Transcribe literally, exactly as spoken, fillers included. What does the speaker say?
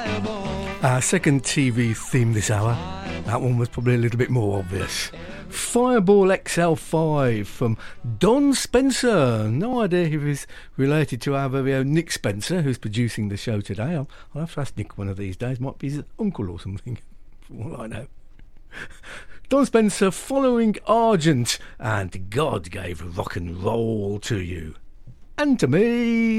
Our second T V theme this hour, that one was probably a little bit more obvious. Fireball X L five from Don Spencer. No idea if he's related to our very own Nick Spencer, who's producing the show today. I'll, I'll have to ask Nick one of these days. Might be his uncle or something, for all I know. Don Spencer following Argent, and God gave rock and roll to you. And to me.